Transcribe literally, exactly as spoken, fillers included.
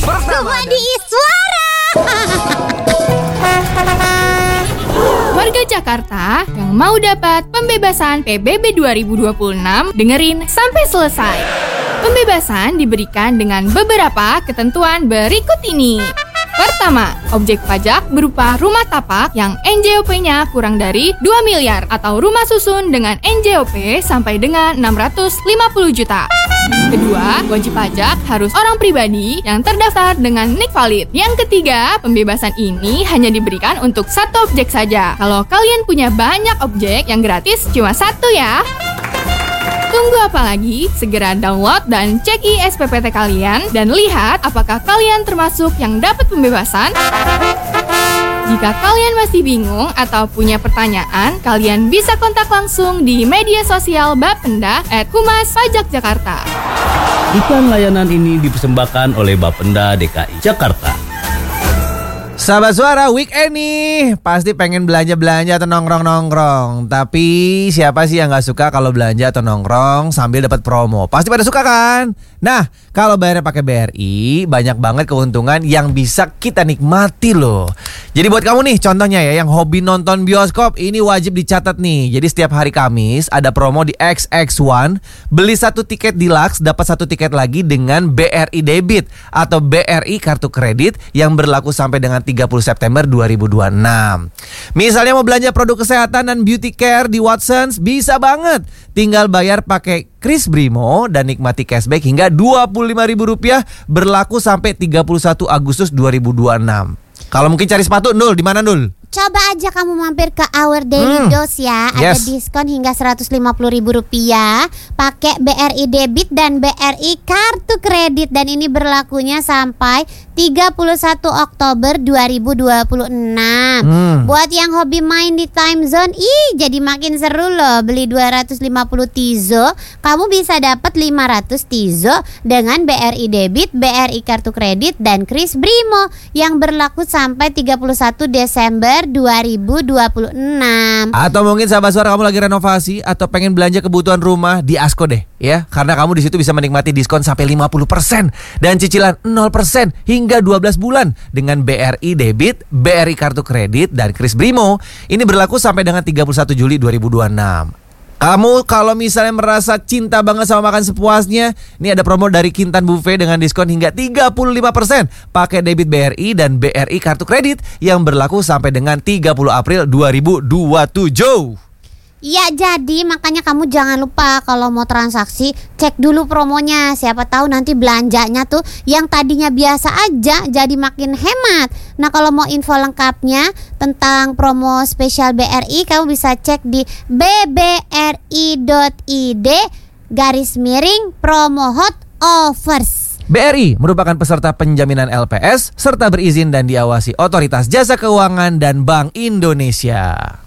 Semua di suara. Warga Jakarta yang mau dapat pembebasan P B B dua ribu dua puluh enam, dengerin sampai selesai. Pembebasan diberikan dengan beberapa ketentuan berikut ini. Pertama, objek pajak berupa rumah tapak yang N J O P-nya kurang dari dua miliar atau rumah susun dengan N J O P sampai dengan enam ratus lima puluh juta. Kedua, wajib pajak harus orang pribadi yang terdaftar dengan nik valid. Yang ketiga, pembebasan ini hanya diberikan untuk satu objek saja. Kalau kalian punya banyak objek, yang gratis cuma satu ya. Tunggu apa lagi? Segera download dan cek i S P P T kalian dan lihat apakah kalian termasuk yang dapat pembebasan. Jika kalian masih bingung atau punya pertanyaan, kalian bisa kontak langsung di media sosial Bapenda at Humas Pajak Jakarta. Iklan layanan ini dipersembahkan oleh Bapenda D K I Jakarta. Sahabat Suara, weekend nih pasti pengen belanja-belanja atau nongkrong-nongkrong. Tapi siapa sih yang gak suka kalau belanja atau nongkrong sambil dapat promo? Pasti pada suka kan? Nah, kalau bayarnya pakai B R I, banyak banget keuntungan yang bisa kita nikmati loh. Jadi buat kamu nih, contohnya ya, yang hobi nonton bioskop, ini wajib dicatat nih. Jadi setiap hari Kamis ada promo di X X One. Beli satu tiket deluxe, dapat satu tiket lagi dengan B R I Debit atau B R I Kartu Kredit yang berlaku sampai dengan tiga puluh September dua ribu dua puluh enam. Misalnya mau belanja produk kesehatan dan beauty care di Watsons, bisa banget. Tinggal bayar pakai Kris Brimo dan nikmati cashback hingga dua puluh lima ribu rupiah, berlaku sampai tiga puluh satu Agustus dua ribu dua puluh enam. Kalau mungkin cari sepatu, Nul, di mana Nul? Coba aja kamu mampir ke Our Daily Hmm. Dose ya. Ada Yes. diskon hingga seratus lima puluh ribu rupiah pakai B R I Debit dan B R I Kartu Kredit. Dan ini berlakunya sampai tiga puluh satu Oktober dua ribu dua puluh enam. Hmm. Buat yang hobi main di time zone, ih jadi makin seru loh. Beli dua ratus lima puluh Tizo, kamu bisa dapat lima ratus Tizo dengan B R I Debit, B R I Kartu Kredit dan Kris Brimo yang berlaku sampai tiga puluh satu Desember dua ribu dua puluh enam. Atau mungkin sahabat Suara kamu lagi renovasi atau pengen belanja kebutuhan rumah di Asko deh ya. Karena kamu di situ bisa menikmati diskon sampai lima puluh persen dan cicilan nol persen hingga dua belas bulan dengan B R I Debit, B R I Kartu Kredit dan Kris Brimo. Ini berlaku sampai dengan tiga puluh satu Juli dua ribu dua puluh enam. Kamu kalau misalnya merasa cinta banget sama makan sepuasnya, ini ada promo dari Kintan Buffet dengan diskon hingga tiga puluh lima persen pakai debit B R I dan B R I Kartu Kredit yang berlaku sampai dengan tiga puluh April dua ribu dua puluh tujuh. Ya, jadi makanya kamu jangan lupa kalau mau transaksi cek dulu promonya. Siapa tahu nanti belanjanya tuh yang tadinya biasa aja jadi makin hemat. Nah, kalau mau info lengkapnya tentang promo spesial B R I, kamu bisa cek di b b r i dot i d garis miring promo hot offers. B R I merupakan peserta penjaminan L P S serta berizin dan diawasi Otoritas Jasa Keuangan dan Bank Indonesia.